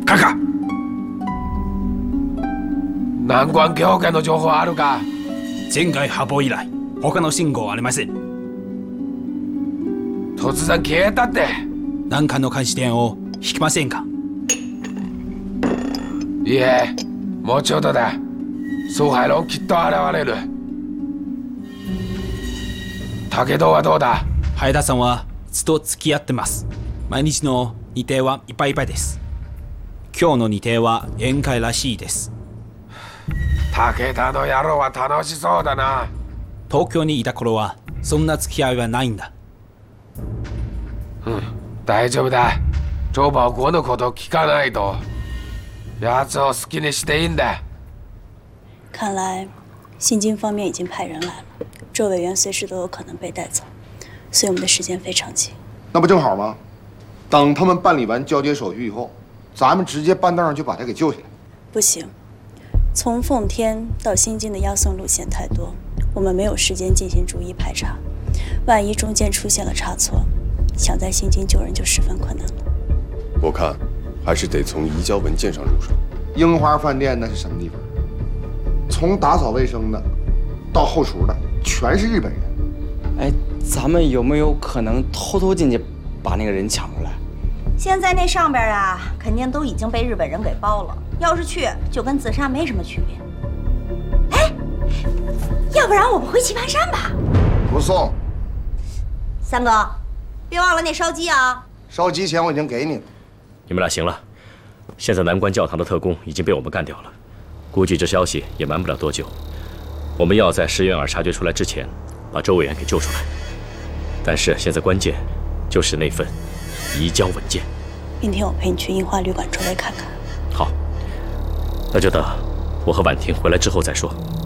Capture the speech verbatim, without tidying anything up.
カカ。南关教会の情報あるか？ 前回発砲以来、他の信号はありません。 突然消えたって。 何かの監視点を引きませんか？ いえ、もうちょっとだ。総海論きっと現れる。武道はどうだ？ 早田さんはずっと付き合ってます。毎日の日程はいっぱいいっぱいです。今日の日程は宴会らしいです。 武田の野郎は楽しそうだな。 東京にいた頃はそんな付き合いはないんだ。 うん、大丈夫だ。周保国のこと聞かないと。奴を好きにしていいんだ。 看来新京方面已经派人来了，周委员随时都有可能被带走，所以我们的时间非常紧。 那不正好吗？等他们办理完交接手续以后，咱们直接搬道上就把他给救下来。 不行，从奉天到新京的押送路线太多，我们没有时间进行逐一排查。万一中间出现了差错，想在新京救人就十分困难了。 我看还是得从移交文件上入手。 樱花饭店那是什么地方？从打扫卫生的到后厨的，全是日本人。 哎，咱们有没有可能偷偷进去把那个人抢出来？ 现在那上边啊，肯定都已经被日本人给包了。要是去，就跟自杀没什么区别。哎，要不然我们回棋盘山吧？ 不送。 三哥，别忘了那烧鸡啊！ 烧鸡钱我已经给你了。 你们俩行了，现在南关教堂的特工已经被我们干掉了。估计这消息也瞒不了多久，我们要在石原尔察觉出来之前，把周委员给救出来。但是现在关键就是那份移交文件。 明天我陪你去樱花旅馆周围看看。 好，那就等我和婉婷回来之后再说。